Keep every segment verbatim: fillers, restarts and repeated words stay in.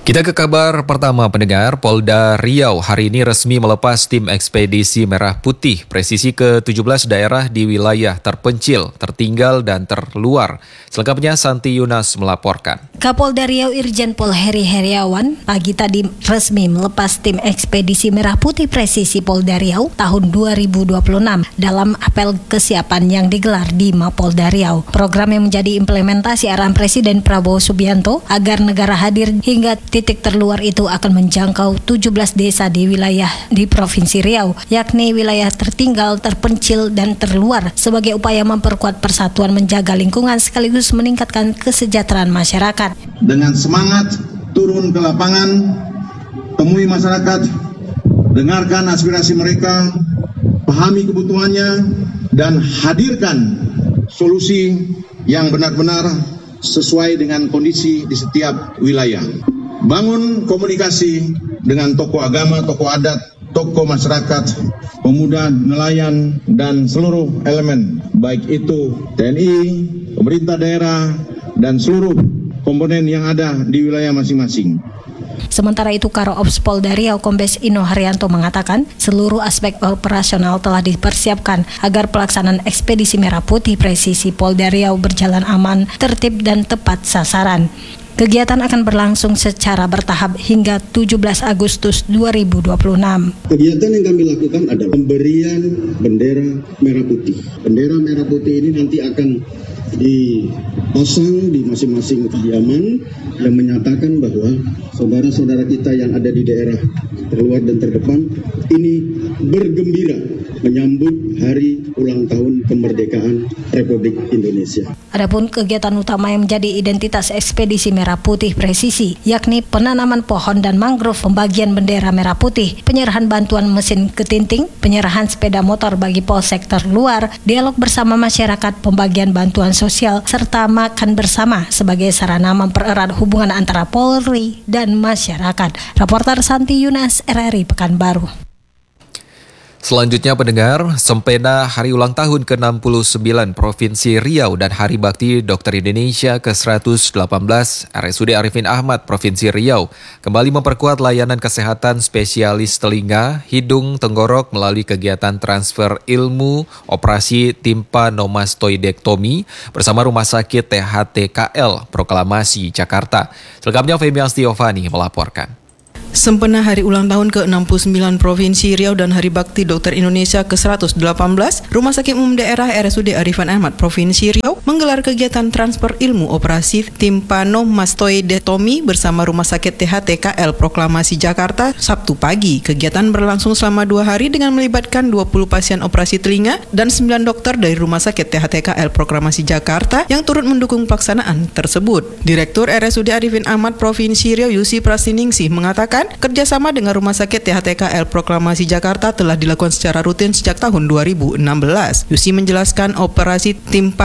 Kita ke kabar pertama pendengar. Polda Riau hari ini resmi melepas tim ekspedisi Merah Putih presisi ke tujuh belas daerah di wilayah terpencil, tertinggal dan terluar. Selengkapnya Santi Yunas melaporkan. Kapolda Riau Irjen Pol Heri Heriawan pagi tadi resmi melepas tim ekspedisi Merah Putih presisi Polda Riau tahun dua ribu dua puluh enam dalam apel kesiapan yang digelar di Mapolda Riau. Program yang menjadi implementasi arahan Presiden Prabowo Subianto agar negara hadir hingga titik terluar itu akan menjangkau tujuh belas desa di wilayah di Provinsi Riau, yakni wilayah tertinggal, terpencil, dan terluar sebagai upaya memperkuat persatuan menjaga lingkungan sekaligus meningkatkan kesejahteraan masyarakat. Dengan semangat turun ke lapangan, temui masyarakat, dengarkan aspirasi mereka, pahami kebutuhannya, dan hadirkan solusi yang benar-benar sesuai dengan kondisi di setiap wilayah. Bangun komunikasi dengan tokoh agama, tokoh adat, tokoh masyarakat, pemuda, nelayan, dan seluruh elemen, baik itu T N I, pemerintah daerah, dan seluruh komponen yang ada di wilayah masing-masing. Sementara itu, Karo Ops Polda Riau Kombes Ino Haryanto mengatakan seluruh aspek operasional telah dipersiapkan agar pelaksanaan ekspedisi Merah Putih presisi Polda Riau berjalan aman, tertib, dan tepat sasaran. Kegiatan akan berlangsung secara bertahap hingga tujuh belas Agustus dua ribu dua puluh enam. Kegiatan yang kami lakukan adalah pemberian bendera merah putih. Bendera merah putih ini nanti akan dipasang di masing-masing kediaman yang menyatakan bahwa saudara-saudara kita yang ada di daerah terluar dan terdepan ini bergembira menyambut hari ulang tahun kemerdekaan Republik Indonesia. Adapun kegiatan utama yang menjadi identitas ekspedisi Merah Putih presisi, yakni penanaman pohon dan mangrove, pembagian bendera merah putih, penyerahan bantuan mesin ketinting, penyerahan sepeda motor bagi polsek terluar, dialog bersama masyarakat, pembagian bantuan sosial, serta makan bersama sebagai sarana mempererat hubungan antara Polri dan masyarakat. Reporter Santi Yunas, R R I Pekanbaru. Selanjutnya pendengar, sempena Hari Ulang Tahun ke enam puluh sembilan Provinsi Riau dan Hari Bakti Dokter Indonesia ke seratus delapan belas, R S U D Arifin Ahmad Provinsi Riau kembali memperkuat layanan kesehatan spesialis telinga, hidung, tenggorok melalui kegiatan transfer ilmu operasi timpanomastoidektomi bersama Rumah Sakit T H T K L Proklamasi Jakarta. Selengkapnya Femi Astiovani melaporkan. Sempena Hari Ulang Tahun ke enam puluh sembilan Provinsi Riau dan Hari Bakti Dokter Indonesia ke seratus delapan belas, Rumah Sakit Umum Daerah R S U D Arifin Ahmad Provinsi Riau menggelar kegiatan transfer ilmu operasi timpanomastoidektomi bersama Rumah Sakit T H T K L Proklamasi Jakarta Sabtu pagi. Kegiatan berlangsung selama dua hari dengan melibatkan dua puluh pasien operasi telinga dan sembilan dokter dari Rumah Sakit T H T K L Proklamasi Jakarta yang turut mendukung pelaksanaan tersebut. Direktur R S U D Arifin Ahmad Provinsi Riau Yusi Prasiningsih mengatakan kerjasama dengan Rumah Sakit T H T K L Proklamasi Jakarta telah dilakukan secara rutin sejak tahun dua ribu enam belas. Yusi menjelaskan operasi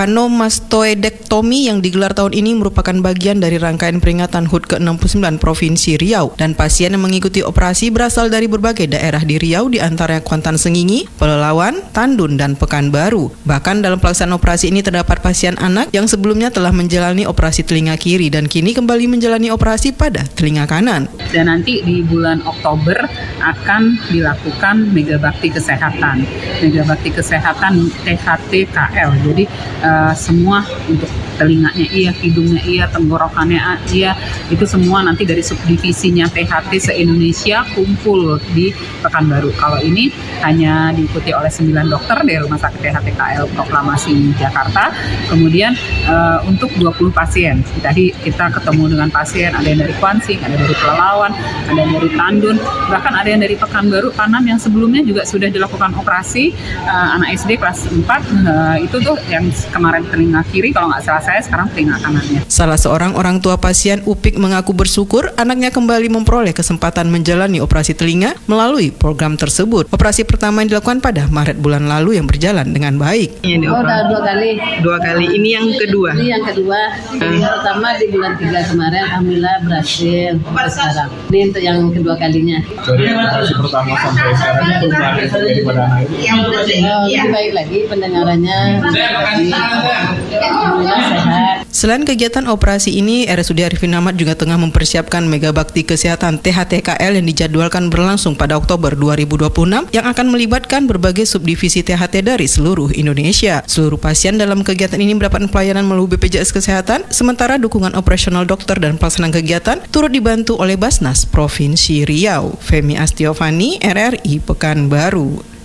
timpanomastoidektomi yang digelar tahun ini merupakan bagian dari rangkaian peringatan H U T ke enam puluh sembilan Provinsi Riau dan pasien yang mengikuti operasi berasal dari berbagai daerah di Riau di antaranya Kuantan Sengingi, Pelalawan, Tandun, dan Pekanbaru. Bahkan dalam pelaksanaan operasi ini terdapat pasien anak yang sebelumnya telah menjalani operasi telinga kiri dan kini kembali menjalani operasi pada telinga kanan. Dan nanti di bulan Oktober akan dilakukan Mega Bakti Kesehatan, Mega Bakti Kesehatan T H T K L. Jadi uh, semua untuk telinganya iya, hidungnya iya, tenggorokannya iya, itu semua nanti dari subdivisinya T H T se-Indonesia kumpul di Pekanbaru. Kalau ini hanya diikuti oleh sembilan dokter dari Rumah Sakit T H T K L Proklamasi Jakarta. Kemudian uh, untuk dua puluh pasien, tadi kita ketemu dengan pasien, ada yang dari Kuansing, ada dari Pelalawan, ada yang dari Tandun, bahkan ada yang dari Pekanbaru Panam yang sebelumnya juga sudah dilakukan operasi uh, anak S D kelas empat, uh, itu tuh yang kemarin telinga kiri kalau nggak salah saya, sekarang telinga kanannya. Salah seorang orang tua pasien Upik mengaku bersyukur anaknya kembali memperoleh kesempatan menjalani operasi telinga melalui program tersebut. Operasi pertama yang dilakukan pada Maret bulan lalu yang berjalan dengan baik. Oh, udah dua kali. Dua kali. Ini yang kedua. Ini yang kedua. Yang pertama di bulan tiga kemarin, alhamdulillah berhasil sampai sekarang. Ini untuk yang kedua kalinya. Jadi operasi pertama sampai sekarang perubahan yang terjadi pada anak itu? Oh, lebih baik lagi pendengarannya. Lebih baik lagi. Alhamdulillah saya sehat. Selain kegiatan operasi ini, R S U D Arifin Ahmad juga tengah mempersiapkan Mega Bakti Kesehatan T H T K L yang dijadwalkan berlangsung pada Oktober dua ribu dua puluh enam yang akan melibatkan berbagai subdivisi T H T dari seluruh Indonesia. Seluruh pasien dalam kegiatan ini mendapatkan pelayanan melalui B P J S Kesehatan, sementara dukungan operasional dokter dan pelaksanaan kegiatan turut dibantu oleh Basnas Provinsi Riau. Femi Astiovani, R R I Pekanbaru.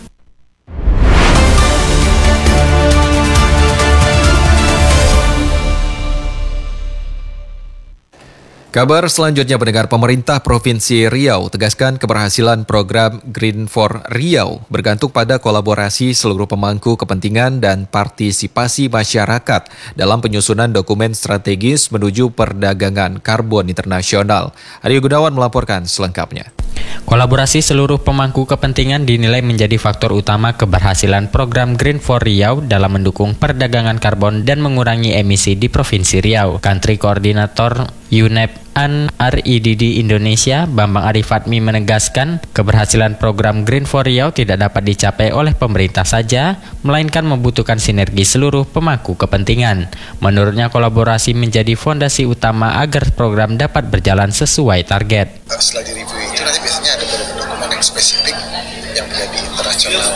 Kabar selanjutnya, pendengar, pemerintah Provinsi Riau tegaskan keberhasilan program Green for Riau bergantung pada kolaborasi seluruh pemangku kepentingan dan partisipasi masyarakat dalam penyusunan dokumen strategis menuju perdagangan karbon internasional. Aryo Gunawan melaporkan selengkapnya. Kolaborasi seluruh pemangku kepentingan dinilai menjadi faktor utama keberhasilan program Green for Riau dalam mendukung perdagangan karbon dan mengurangi emisi di Provinsi Riau. Country Koordinator U N E P An R I D D Indonesia, Bambang Arif Fatmi, menegaskan keberhasilan program Green for Riau tidak dapat dicapai oleh pemerintah saja, melainkan membutuhkan sinergi seluruh pemangku kepentingan. Menurutnya, kolaborasi menjadi fondasi utama agar program dapat berjalan sesuai target. Setelah direview itu nanti biasanya ada beberapa dokumen yang spesifik yang menjadi internasional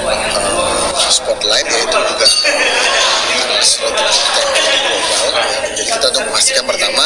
uh, spotlight, yaitu juga analisis strategi kita yang menjadi global. Jadi kita untuk memastikan pertama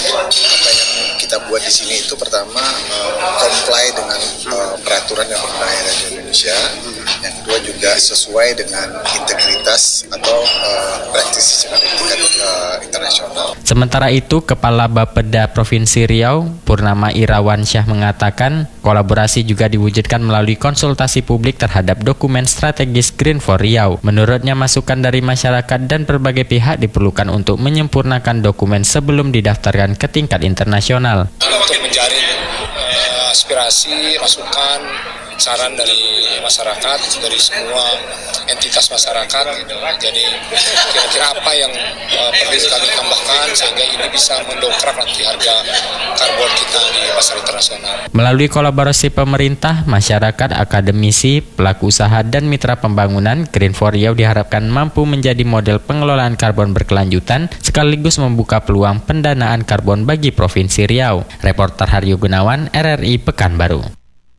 apa yang kita buat di sini itu pertama uh, comply dengan uh, peraturan yang berlaku di Indonesia. Yang kedua juga sesuai dengan integritas atau uh, practices yang ada di tingkat uh, internasional. Sementara itu, Kepala Bapeda Provinsi Riau, Purnama Irawansyah, mengatakan kolaborasi juga diwujudkan melalui konsultasi publik terhadap dokumen strategis Green for Riau. Menurutnya, masukan dari masyarakat dan berbagai pihak diperlukan untuk menyempurnakan dokumen sebelum didaftarkan ke tingkat internasional. Untuk menjaring uh, aspirasi, masukan, saran dari masyarakat, dari semua entitas masyarakat, gitu. Jadi kira-kira apa yang uh, perlu kami tambahkan sehingga ini bisa mendongkrak nanti harga karbon kita di pasar internasional. Melalui kolaborasi pemerintah, masyarakat, akademisi, pelaku usaha, dan mitra pembangunan, Green for Riau diharapkan mampu menjadi model pengelolaan karbon berkelanjutan sekaligus membuka peluang pendanaan karbon bagi Provinsi Riau. Reporter Aryo Gunawan, R R I Pekanbaru.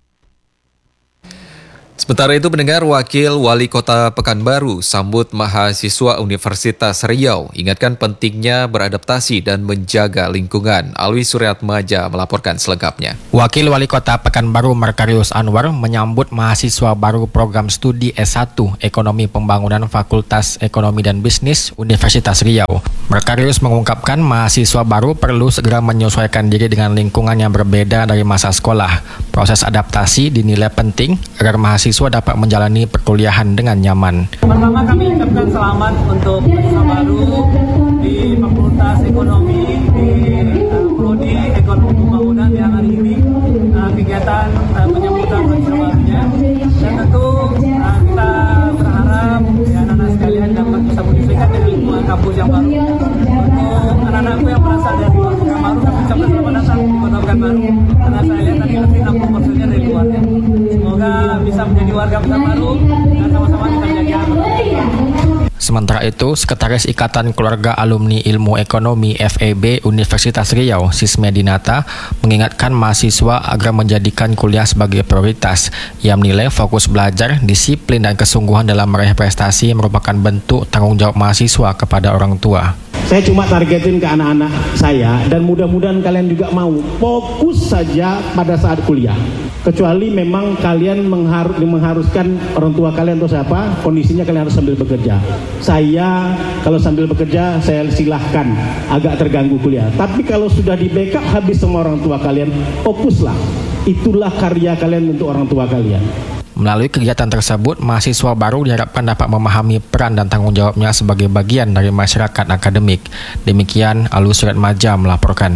Sementara itu, pendengar, Wakil Wali Kota Pekanbaru sambut mahasiswa Universitas Riau, ingatkan pentingnya beradaptasi dan menjaga lingkungan. Alwi Suryatmaja melaporkan selengkapnya. Wakil Wali Kota Pekanbaru Merkarius Anwar menyambut mahasiswa baru program studi S satu Ekonomi Pembangunan Fakultas Ekonomi dan Bisnis Universitas Riau. Merkarius mengungkapkan mahasiswa baru perlu segera menyesuaikan diri dengan lingkungan yang berbeda dari masa sekolah. Proses adaptasi dinilai penting agar mahasiswa siswa dapat menjalani perkuliahan dengan nyaman. Pertama, kami ucapkan selamat untuk mahasiswa baru di Fakultas Ekonomi di uh, Prodi Ekonomi Pembangunan yang hari ini uh, kegiatan uh, penyambutan mahasiswa barunya, dan tentu uh, kita berharap ya, anak-anak sekalian dapat bisa menyesuaikan dengan lingkungan kampus yang baru. Untuk anak-anakku yang berasal dari luar Pekanbaru, kami ucapkan selamat datang di Kota Pekanbaru, karena saya lihat tadi lebih enam puluh persennya dari luarnya. Semoga bisa menjadi warga Pekanbaru dan sama-sama kita menjaga. Sementara itu, Sekretaris Ikatan Keluarga Alumni Ilmu Ekonomi F E B Universitas Riau, Sismedinata, mengingatkan mahasiswa agar menjadikan kuliah sebagai prioritas. Ia menilai fokus belajar, disiplin, dan kesungguhan dalam meraih prestasi merupakan bentuk tanggung jawab mahasiswa kepada orang tua. Saya cuma targetin ke anak-anak saya, dan mudah-mudahan kalian juga mau fokus saja pada saat kuliah. Kecuali memang kalian mengharu, mengharuskan orang tua kalian atau siapa, kondisinya kalian harus sambil bekerja. Saya kalau sambil bekerja, saya silahkan agak terganggu kuliah. Tapi kalau sudah di backup habis semua orang tua kalian, fokuslah. Itulah karya kalian untuk orang tua kalian. Melalui kegiatan tersebut, mahasiswa baru diharapkan dapat memahami peran dan tanggung jawabnya sebagai bagian dari masyarakat akademik. Demikian, Alwi Suryatmaja melaporkan.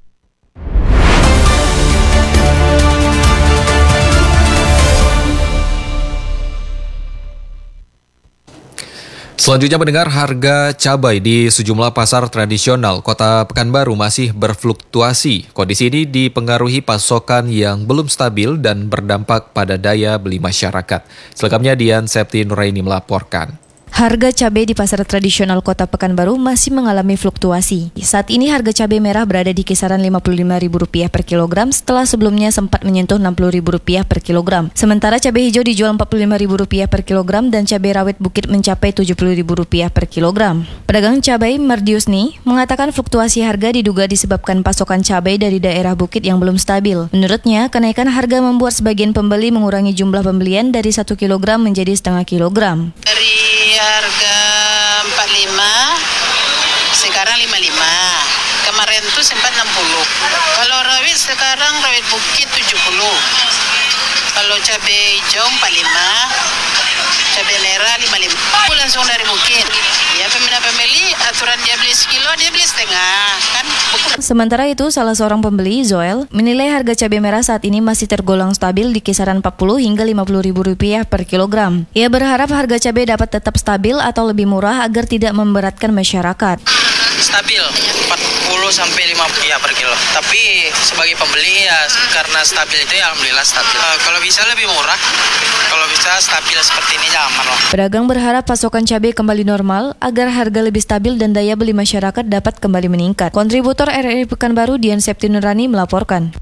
Selanjutnya, mendengar harga cabai di sejumlah pasar tradisional Kota Pekanbaru masih berfluktuasi. Kondisi ini dipengaruhi pasokan yang belum stabil dan berdampak pada daya beli masyarakat. Selengkapnya Dian Septi Nuraini melaporkan. Harga cabai di pasar tradisional Kota Pekanbaru masih mengalami fluktuasi. Saat ini harga cabai merah berada di kisaran lima puluh lima ribu rupiah per kilogram setelah sebelumnya sempat menyentuh enam puluh ribu rupiah per kilogram. Sementara cabai hijau dijual empat puluh lima ribu rupiah per kilogram dan cabai rawit bukit mencapai tujuh puluh ribu rupiah per kilogram. Pedagang cabai Mardiusni mengatakan fluktuasi harga diduga disebabkan pasokan cabai dari daerah bukit yang belum stabil. Menurutnya, kenaikan harga membuat sebagian pembeli mengurangi jumlah pembelian dari satu kilogram menjadi setengah kilogram. Harga empat puluh lima, sekarang lima puluh lima. Kemarin tuh sempat enam puluh. Kalau rawit sekarang rawit bukit tujuh puluh. Kalau cabai hijau empat puluh lima, cabai merah lima puluh lima. Aku langsung dari bukit. Ya, pembeli aturan dia beli sekilo, dia beli setengah, kan? Sementara itu, salah seorang pembeli, Zoel, menilai harga cabai merah saat ini masih tergolong stabil di kisaran empat puluh hingga lima puluh ribu rupiah per kilogram. Ia berharap harga cabai dapat tetap stabil atau lebih murah agar tidak memberatkan masyarakat. Stabil empat puluh sampai lima puluh ya per kilo. Tapi sebagai pembeli ya karena stabil itu ya alhamdulillah stabil. Uh, kalau bisa lebih murah. Kalau bisa stabil seperti ini nyaman loh. Pedagang berharap pasokan cabai kembali normal agar harga lebih stabil dan daya beli masyarakat dapat kembali meningkat. Kontributor R R I Pekanbaru Dian Septi Nurani melaporkan.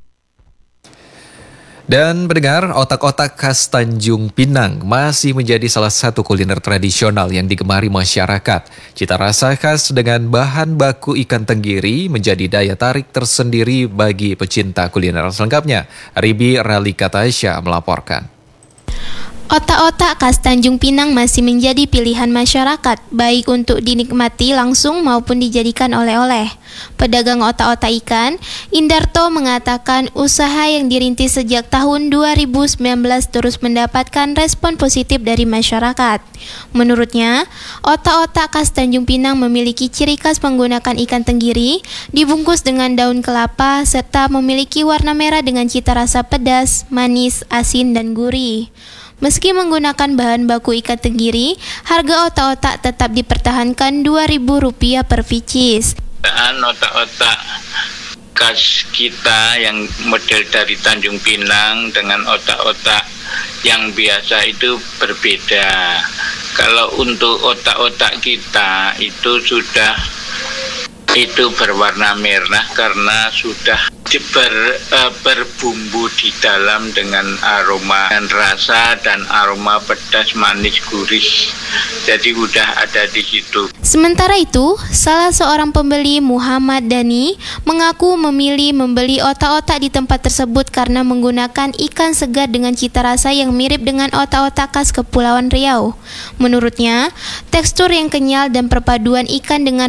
Dan pendengar, otak-otak khas Tanjung Pinang masih menjadi salah satu kuliner tradisional yang digemari masyarakat. Cita rasa khas dengan bahan baku ikan tenggiri menjadi daya tarik tersendiri bagi pecinta kuliner. Selengkapnya, Ribi Ralika Tasya melaporkan. Otak-otak khas Tanjung Pinang masih menjadi pilihan masyarakat, baik untuk dinikmati langsung maupun dijadikan oleh-oleh. Pedagang otak-otak ikan, Indarto mengatakan usaha yang dirintis sejak tahun dua ribu sembilan belas terus mendapatkan respon positif dari masyarakat. Menurutnya, otak-otak khas Tanjung Pinang memiliki ciri khas menggunakan ikan tenggiri, dibungkus dengan daun kelapa, serta memiliki warna merah dengan cita rasa pedas, manis, asin, dan gurih. Meski menggunakan bahan baku ikan tenggiri, harga otak-otak tetap dipertahankan dua ribu rupiah per pieces. Otak-otak khas kita yang model dari Tanjung Pinang dengan otak-otak yang biasa itu berbeda. Kalau untuk otak-otak kita itu sudah itu berwarna merah karena sudah ber, uh, berbumbu di dalam dengan aroma dan rasa dan aroma pedas, manis, gurih. Jadi udah ada di situ. Sementara itu, salah seorang pembeli, Muhammad Dani, mengaku memilih membeli otak-otak di tempat tersebut karena menggunakan ikan segar dengan cita rasa yang mirip dengan otak-otak khas Kepulauan Riau. Menurutnya, tekstur yang kenyal dan perpaduan ikan dengan